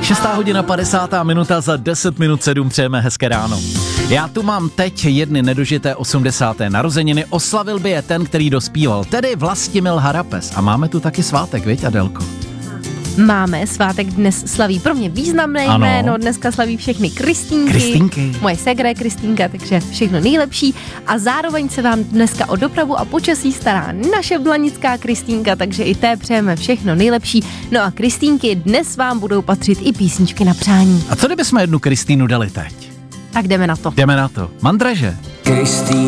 6:50 za 10 minut 7 přejeme hezké ráno. Já tu mám teď jedny nedožité 80. narozeniny, oslavil by je ten, který dospíval, tedy Vlastimil Harapes. A máme tu taky svátek, viď, Adelko? Máme, svátek dnes slaví pro mě významné jméno, dneska slaví všechny Kristýnky. Moje ségra je Kristýnka, takže všechno nejlepší. A zároveň se vám dneska o dopravu a počasí stará naše blanická Kristýnka, takže i té přejeme všechno nejlepší. No a Kristýnky, dnes vám budou patřit i písničky na přání. A co kdybychom jednu Kristýnu dali teď? Tak jdeme na to. Mandraže.